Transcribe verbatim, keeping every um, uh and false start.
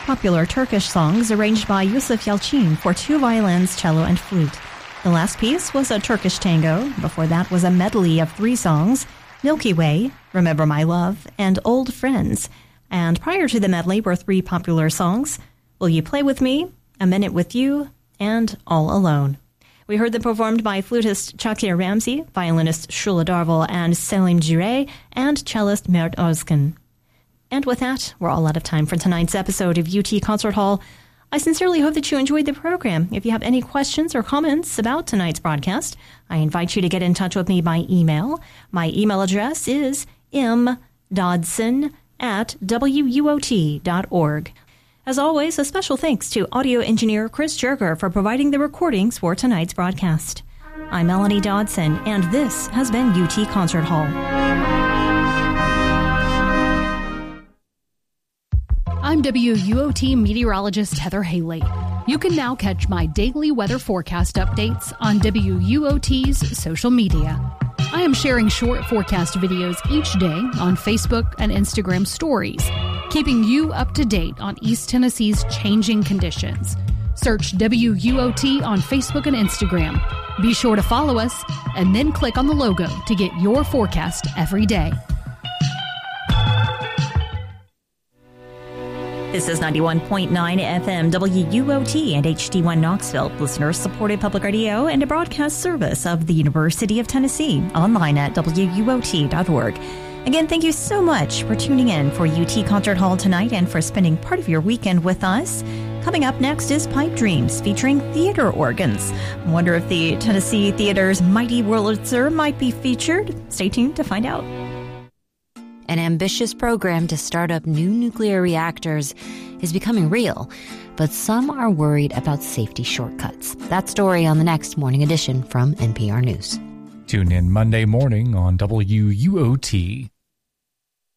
popular Turkish songs arranged by Yusuf Yalçın for two violins, cello, and flute. The last piece was a Turkish tango. Before that was a medley of three songs, Milky Way, Remember My Love, and Old Friends. And prior to the medley were three popular songs, Will You Play With Me, A Minute With You, and All Alone. We heard them performed by flutist Çakir Ramzi, violinist Shula Darvel and Selim Jire, and cellist Mert Özkan. And with that, we're all out of time for tonight's episode of U T Concert Hall. I sincerely hope that you enjoyed the program. If you have any questions or comments about tonight's broadcast, I invite you to get in touch with me by email. My email address is m dodson at w u o t dot org. As always, a special thanks to audio engineer Chris Jerger for providing the recordings for tonight's broadcast. I'm Melanie Dodson, and this has been U T Concert Hall. I'm W U O T meteorologist Heather Haley. You can now catch my daily weather forecast updates on W U O T's social media. I am sharing short forecast videos each day on Facebook and Instagram stories, keeping you up to date on East Tennessee's changing conditions. Search W U O T on Facebook and Instagram. Be sure to follow us and then click on the logo to get your forecast every day. This is ninety-one point nine F M W U O T and H D one Knoxville, listener-supported public radio and a broadcast service of the University of Tennessee, online at w u o t dot org. Again, thank you so much for tuning in for U T Concert Hall tonight and for spending part of your weekend with us. Coming up next is Pipe Dreams, featuring theater organs. I wonder if the Tennessee Theater's Mighty Wurlitzer might be featured. Stay tuned to find out. An ambitious program to start up new nuclear reactors is becoming real, but some are worried about safety shortcuts. That story on the next Morning Edition from N P R News. Tune in Monday morning on W U O T.